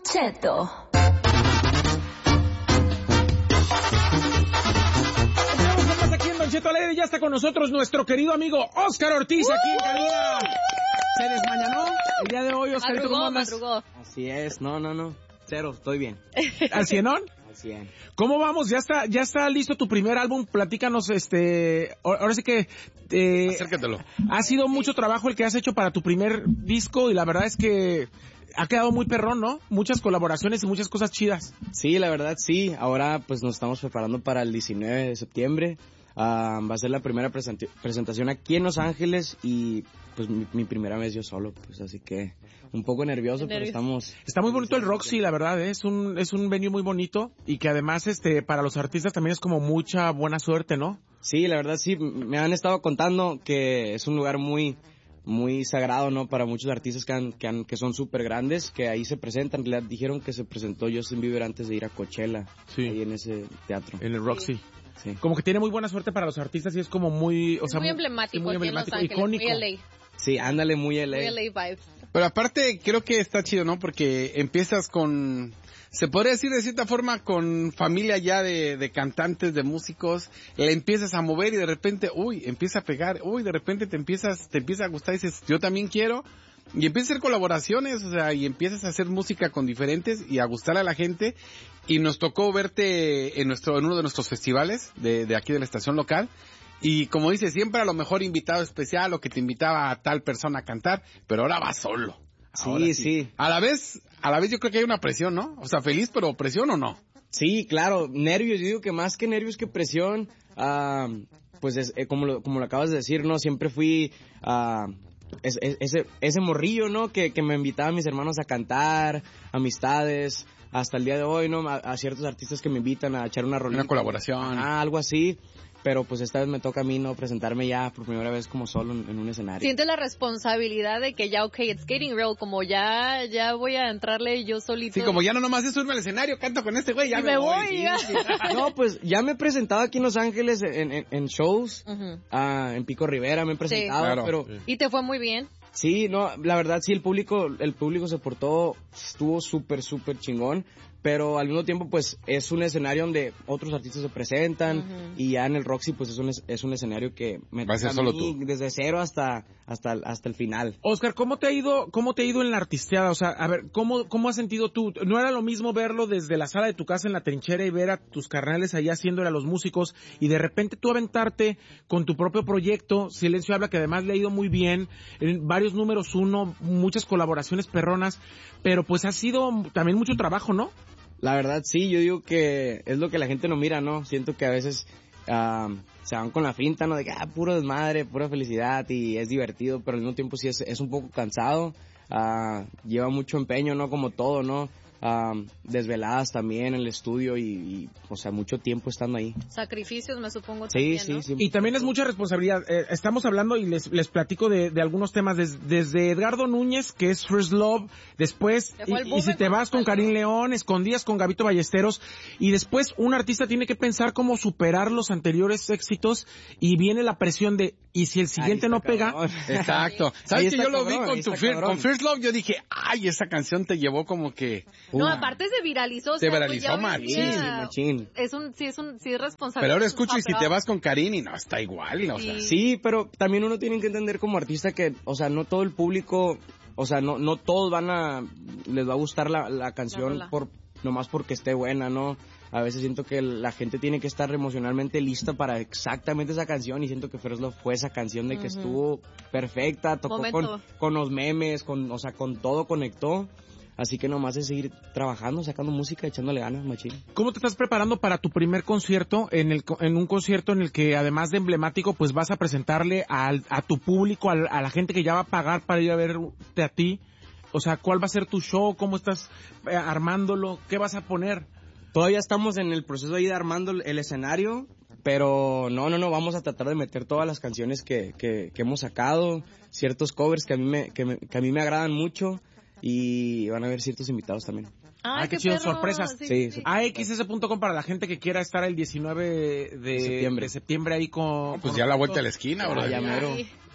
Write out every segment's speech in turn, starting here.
Cheto. Estamos aquí en Don Cheto Alegre, ya está con nosotros nuestro querido amigo Oscar Ortiz aquí en cabina. ¿Se desmañanó el día de hoy, Oscarito? ¿Cómo andas? Madrugó. Así es, no. Cero, estoy bien. ¿Al cienón? Al 100. ¿Cómo vamos? ¿Ya está listo tu primer álbum? Platícanos, ahora sí que... Acércatelo. Ha sido mucho trabajo el que has hecho para tu primer disco y la verdad es que ha quedado muy perrón, ¿no? Muchas colaboraciones y muchas cosas chidas. Sí, la verdad sí. Ahora pues nos estamos preparando para el 19 de septiembre. Va a ser la primera presentación aquí en Los Ángeles y pues mi primera vez yo solo, pues así que un poco nervioso, pero estamos... Está muy bonito el Roxy, la verdad, ¿eh? Es un venue muy bonito y que además para los artistas también es como mucha buena suerte, ¿no? Sí, la verdad sí, me han estado contando que es un lugar muy sagrado, ¿no? Para muchos artistas que son súper grandes, que ahí se presentan. Le dijeron que se presentó Justin Bieber antes de ir a Coachella, sí, ahí en ese teatro. En el Roxy. Sí. Como que tiene muy buena suerte para los artistas y es como muy... O sea, muy emblemático, muy emblemático, aquí en Los Ángeles, icónico. muy LA. Sí, ándale, muy LA. Muy LA vibes. Pero aparte, creo que está chido, ¿no? Porque empiezas con... Se podría decir de cierta forma con familia ya de cantantes, de músicos, le empiezas a mover y de repente, empieza a pegar, de repente te empieza a gustar y dices, yo también quiero, y empiezas a hacer colaboraciones, o sea, y empiezas a hacer música con diferentes y a gustar a la gente, y nos tocó verte en uno de nuestros festivales de aquí de la estación local. Y como dices, siempre a lo mejor invitado especial o que te invitaba a tal persona a cantar, pero ahora vas solo. Sí. A la vez yo creo que hay una presión, ¿no? O sea, feliz, pero presión o no. Sí, claro, nervios, yo digo que más que nervios que presión, pues es, como lo acabas de decir, ¿no? Siempre fui ese morrillo, ¿no? Que me invitaba a mis hermanos a cantar, amistades, hasta el día de hoy, ¿no? A ciertos artistas que me invitan a echar una rolita. Una colaboración. Algo así. Pero pues esta vez me toca a mí, ¿no? Presentarme ya por primera vez como solo en un escenario. Sientes la responsabilidad de que ya, it's getting real, como ya voy a entrrarle yo solito. Sí, como ya no nomás es subirme al escenario, canto con este güey, ya me voy. Sí. No, pues ya me he presentado aquí en Los Ángeles en shows, en Pico Rivera me he presentado, sí, claro. Pero... ¿Y te fue muy bien? Sí, no, la verdad sí, el público se portó, estuvo súper chingón, pero al mismo tiempo pues es un escenario donde otros artistas se presentan y ya en el Roxy pues es un escenario que me toca a mí desde cero hasta el final. Oscar, ¿cómo te ha ido en la artisteada? O sea, a ver, ¿cómo has sentido tú? ¿No era lo mismo verlo desde la sala de tu casa en la trinchera y ver a tus carnales allá haciéndole a los músicos y de repente tú aventarte con tu propio proyecto, Silencio Habla, que además le ha ido muy bien, en varios números 1, muchas colaboraciones perronas, pero pues ha sido también mucho trabajo, ¿no? La verdad sí, yo digo que es lo que la gente no mira, ¿no? Siento que a veces se van con la finta, ¿no? De que puro desmadre, pura felicidad y es divertido, pero al mismo tiempo sí es un poco cansado, lleva mucho empeño, ¿no? Como todo, ¿no? Desveladas también en el estudio y o sea, mucho tiempo estando ahí. Sacrificios, me supongo. Sí, también, ¿no? sí. Y también es mucha responsabilidad. Estamos hablando y les platico de algunos temas desde Edgardo Núñez, que es First Love, después, y si te vas con Karim León, Escondidas con Gabito Ballesteros, y después un artista tiene que pensar cómo superar los anteriores éxitos y viene la presión de, y si el siguiente no pega. Exacto. ¿Sabes que yo lo vi con First Love? Yo dije, esa canción te llevó como que... No, aparte se viralizó. Se viralizó machín. Sí es responsable. Pero ahora escucho y si te vas con Karini, no, está igual, o sea. Sí, pero también uno tiene que entender como artista que, o sea, no todo el público, o sea, no todos les va a gustar la canción nomás porque esté buena, ¿no? A veces siento que la gente tiene que estar emocionalmente lista para exactamente esa canción y siento que First Love fue esa canción de que estuvo perfecta, tocó con los memes, con todo conectó. Así que nomás es seguir trabajando, sacando música, echándole ganas, machín. ¿Cómo te estás preparando para tu primer concierto? En un concierto en el que además de emblemático, pues vas a presentarle a tu público, a la gente que ya va a pagar para ir a verte a ti. O sea, ¿cuál va a ser tu show? ¿Cómo estás armándolo? ¿Qué vas a poner? Todavía estamos en el proceso ahí de armando el escenario, pero no, vamos a tratar de meter todas las canciones que hemos sacado, ciertos covers que a mí me agradan mucho. Y van a haber ciertos invitados también. Qué chido, sorpresas. Sí. AXS.com para la gente que quiera estar el 19 de septiembre ahí con... Pues ya la vuelta a la esquina, bro. Ya mero.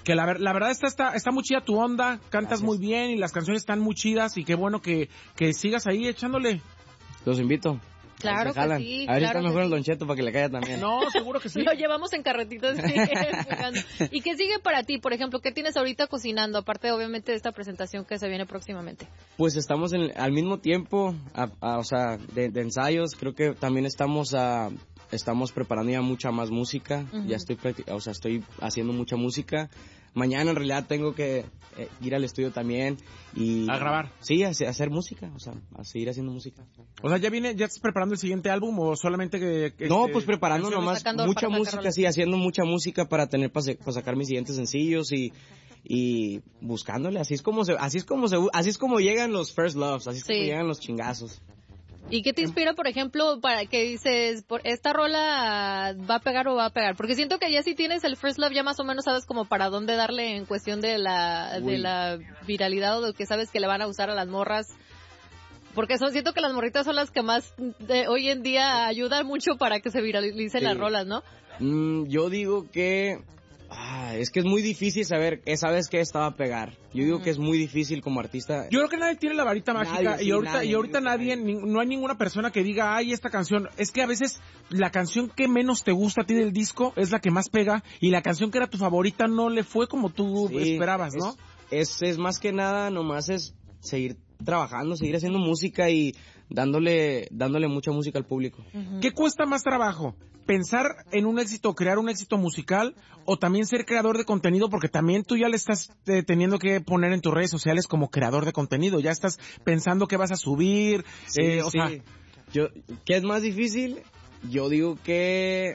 Que la verdad está muy chida tu onda, cantas Gracias. muy bien y las canciones están muy chidas y qué bueno que sigas ahí echándole. Los invito. Claro Se jalan. que sí. A ver si claro está que mejor el sí. Don Cheto para que le caiga también. No, seguro que sí. Lo llevamos en carretitas. ¿Y qué sigue para ti? Por ejemplo, ¿qué tienes ahorita cocinando? Aparte, obviamente, de esta presentación que se viene próximamente. Pues estamos al mismo tiempo, o sea, de ensayos. Creo que también estamos preparando ya mucha más música. Uh-huh. Ya estoy haciendo mucha música. Mañana en realidad tengo que ir al estudio también y a grabar. Sí, a hacer música, o sea, a seguir haciendo música. O sea, ya estás preparando el siguiente álbum o solamente que no, pues preparando canciones? nomás mucha música, sí, haciendo mucha música para sacar mis siguientes sencillos y buscándole, así es como llegan los first loves, así es como llegan los chingazos. ¿Y qué te inspira, por ejemplo, para que dices, esta rola va a pegar o va a pegar? Porque siento que ya si tienes el First Love ya más o menos sabes como para dónde darle en cuestión de la viralidad o de que sabes que le van a usar a las morras. Porque siento que las morritas son las que más hoy en día ayudan mucho para que se viralicen las rolas, ¿no? Yo digo que es que es muy difícil saber, sabes que esta va a pegar. Yo digo que es muy difícil como artista. Yo creo que nadie tiene la varita mágica y ahorita nadie, no hay ninguna persona que diga, ay, esta canción. Es que a veces la canción que menos te gusta a ti del disco es la que más pega y la canción que era tu favorita no le fue como tú esperabas, ¿no? Es más que nada, nomás es seguir trabajando, seguir haciendo música y dándole mucha música al público. Uh-huh. ¿Qué cuesta más trabajo? ¿Pensar en un éxito, crear un éxito musical o también ser creador de contenido? Porque también tú ya le estás teniendo que poner en tus redes sociales como creador de contenido. Ya estás pensando qué vas a subir. Sí. ¿Qué es más difícil? Yo digo que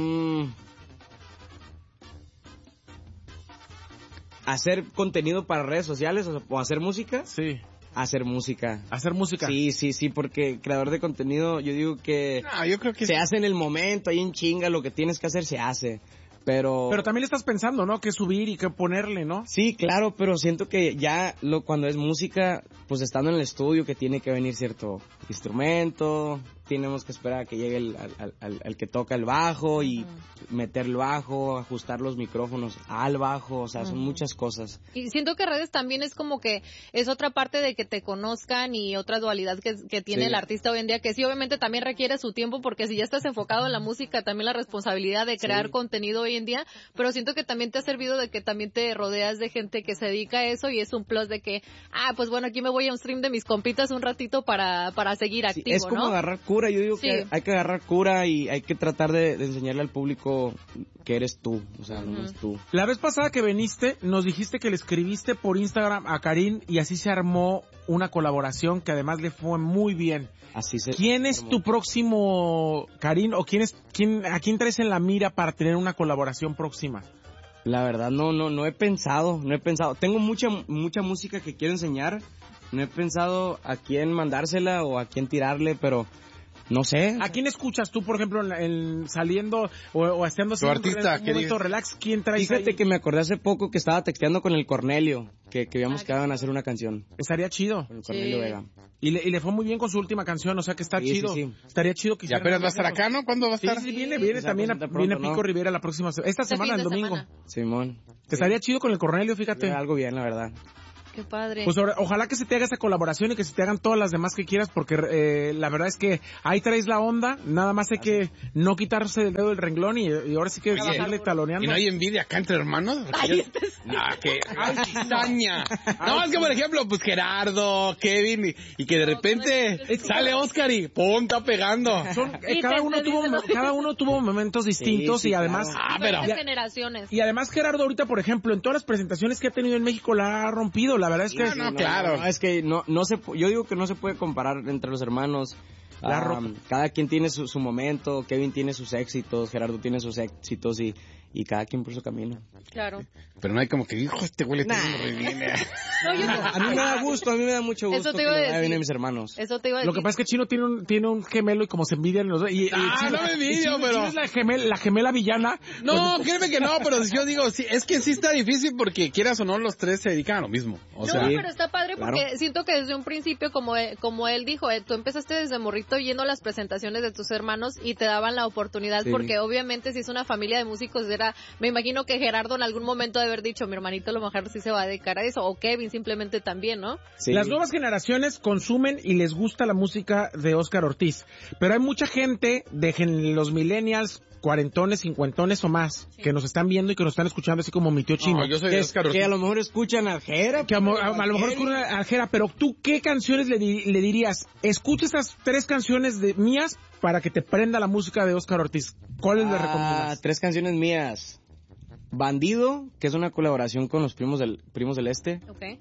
hacer contenido para redes sociales o hacer música. Sí. Hacer música. Sí, porque creador de contenido, yo digo que... No, yo creo que se hace en el momento, ahí en chinga, lo que tienes que hacer se hace. Pero también le estás pensando, ¿no? Qué subir y qué ponerle, ¿no? Sí, claro, pero siento que ya cuando es música, pues estando en el estudio, que tiene que venir cierto instrumento, tenemos que esperar a que llegue el que toca el bajo y meter el bajo, ajustar los micrófonos al bajo, o sea, son muchas cosas. Y siento que redes también es como que es otra parte de que te conozcan y otra dualidad que tiene el artista hoy en día, que sí obviamente también requiere su tiempo, porque si ya estás enfocado en la música, también la responsabilidad de crear contenido hoy en día, pero siento que también te ha servido de que también te rodeas de gente que se dedica a eso y es un plus de que, pues bueno, aquí me voy a un stream de mis compitas un ratito para seguir activo, es como agarrar cura, yo digo que hay que agarrar cura y hay que tratar de enseñarle al público que eres tú, o sea, no es tú. La vez pasada que viniste, nos dijiste que le escribiste por Instagram a Karin y así se armó una colaboración que además le fue muy bien. ¿Quién es tu próximo, Karin, o a quién traes en la mira para tener una colaboración próxima? La verdad no he pensado. Tengo mucha música que quiero enseñar. No he pensado a quién mandársela o a quién tirarle, pero no sé. ¿A quién escuchas tú, por ejemplo, saliendo o estando tu artista, un momento relax? ¿Quién traes? Fíjate ahí? Que me acordé hace poco que estaba texteando con el Cornelio, que habíamos quedado en hacer una canción. Estaría chido. Con el Cornelio Vega. Y le fue muy bien con su última canción, o sea que está chido. Sí. Estaría chido que ¿Ya apenas va a estar acá, no? ¿Cuándo va a estar? Sí, viene también, viene Pico Rivera la próxima semana. Esta semana, el domingo. Simón. Estaría chido con el Cornelio, fíjate. Algo bien, la verdad. Qué padre. Pues ojalá que se te haga esa colaboración y que se te hagan todas las demás que quieras, porque la verdad es que ahí traes la onda, nada más hay que no quitarse el dedo del renglón y ahora sí que seguirle taloneando. ¿Y no hay envidia acá entre hermanos? ¡Qué cizaña! No, es que por ejemplo, pues Gerardo, Kevin, y que de repente sale Oscar y ¡pum! Está pegando. Cada uno tuvo momentos distintos y además... generaciones. Y además Gerardo ahorita, por ejemplo, en todas las presentaciones que ha tenido en México la ha rompido, la verdad es que... Claro. Es que yo digo que no se puede comparar entre los hermanos. Cada quien tiene su momento, Kevin tiene sus éxitos, Gerardo tiene sus éxitos y cada quien por su camino. Claro. Pero no hay como que, hijo, este güey le está yendo re bien. A mí me da gusto, a mí me da mucho gusto que le vaya bien a mis hermanos. Eso te iba a decir. Lo que pasa es que Chino tiene un gemelo y como se envidian los dos. No me envidio, pero... Chino es la gemela villana. No, créeme que no, pero yo digo, sí, es que sí está difícil porque quieras o no, los tres se dedican a lo mismo. Pero está padre porque siento que desde un principio, como él dijo, tú empezaste desde morrito yendo a las presentaciones de tus hermanos y te daban la oportunidad porque obviamente si es una familia de músicos etcétera. Me imagino que Gerardo en algún momento debe haber dicho, mi hermanito a lo mejor sí se va a dedicar a eso, o Kevin simplemente también, ¿no? Sí. Las nuevas generaciones consumen y les gusta la música de Óscar Ortiz, pero hay mucha gente de los millennials, cuarentones, cincuentones o más, que nos están viendo y que nos están escuchando, así como mi tío Chino. Yo soy Óscar Ortiz. Que a lo mejor escuchan a Jera. Que a lo mejor escuchan a Jera, pero tú, ¿qué canciones le dirías? Escucha esas 3 canciones mías para que te prenda la música de Óscar Ortiz. ¿Cuáles le recomiendas? 3 canciones mías. Bandido, que es una colaboración con los Primos del Este. Okay.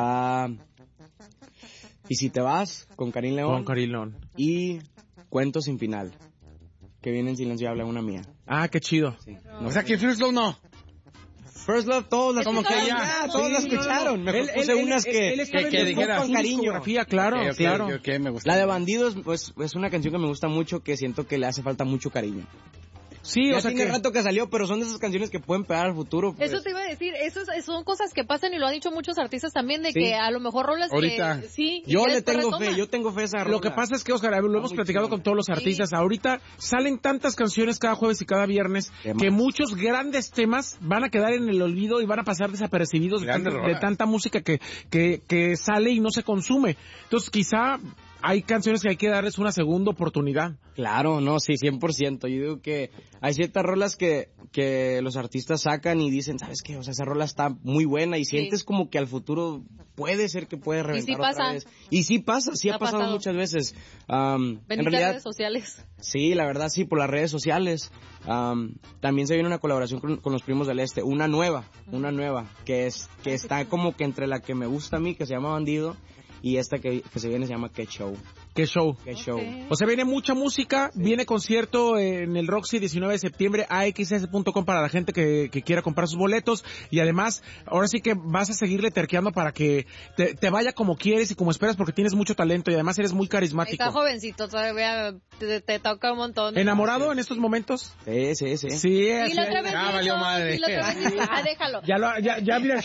Y Si te vas, con Karim León. Con Karim León. Y Cuento sin final, que viene en silencio y habla una mía. Ah, qué chido. Sí. O sea, que First Love no. First Love, todos la como que ya, todos la escucharon. No. Mejor puse unas que dijera con cariño. Claro, claro. Okay, me gusta. La de Bandidos, pues, es una canción que me gusta mucho, que siento que le hace falta mucho cariño. Sí, ya o sea tiene que rato que salió, pero son de esas canciones que pueden pegar al futuro. Pues. Eso te iba a decir, son cosas que pasan y lo han dicho muchos artistas también, de sí. que a lo mejor rolas ahorita. que sí. Yo le tengo fe, yo tengo fe a esa rola. Lo que pasa es que, Óscar, lo hemos platicado con todos los artistas, sí. Ahorita salen tantas canciones cada jueves y cada viernes que muchos grandes temas van a quedar en el olvido y van a pasar desapercibidos de tanta música que sale y no se consume. Entonces, quizá hay canciones que hay que darles una segunda oportunidad. Claro, no, sí, 100%. Yo digo que hay ciertas rolas que los artistas sacan y dicen, ¿sabes qué? O sea, esa rola está muy buena y sientes como que al futuro puede ser que puede reventar otra vez. Y sí pasa, sí ha pasado muchas veces. En realidad, redes sociales. Sí, la verdad sí, por las redes sociales. También se viene una colaboración con los Primos del Este, una nueva, que está como que entre la que me gusta a mí, que se llama Bandido, y esta que se viene se llama Qué Show. ¿Qué show? Qué show. O sea, viene mucha música, viene concierto en el Roxy 19 de septiembre, axs.com para la gente que quiera comprar sus boletos, y además, ahora sí que vas a seguirle terqueando para que te vaya como quieres y como esperas, porque tienes mucho talento y además eres muy carismático. Está jovencito, todavía te toca un montón. ¿Enamorado en estos momentos? Sí. Sí, y la otra vez valió madre. Déjalo. Ya mira,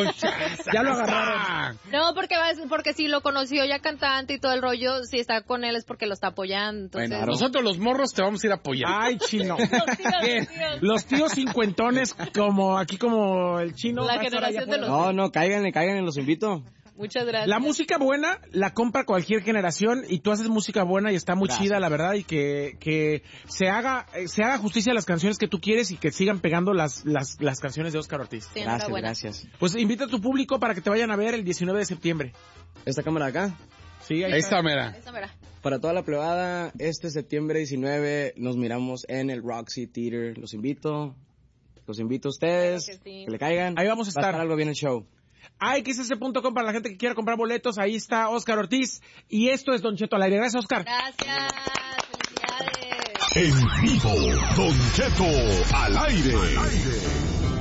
ya lo agarraron. No, porque si lo conoció ya cantante y todo el rollo, si está con él es porque lo está apoyando. Entonces... Bueno, nosotros los morros te vamos a ir a apoyar. Ay, Chino. Los tíos cincuentones, como el Chino. La generación de los... No, cáiganle, los invito. Muchas gracias. La música buena la compra cualquier generación y tú haces música buena y está muy chida, la verdad, y que se haga justicia a las canciones que tú quieres y que sigan pegando las canciones de Óscar Ortiz. Sí, gracias. Pues invita a tu público para que te vayan a ver el 19 de septiembre. ¿Esta cámara de acá? Sí, ahí está. Mera. Para toda la plebada, este septiembre 19 nos miramos en el Roxy Theater. Los invito a ustedes, que le caigan. Ahí vamos a estar. Va a estar algo bien el show. axs.com para la gente que quiera comprar boletos. Ahí está Óscar Ortiz. Y esto es Don Cheto al aire. Gracias, Óscar. Gracias. Felicidades. En vivo, Don Cheto al aire.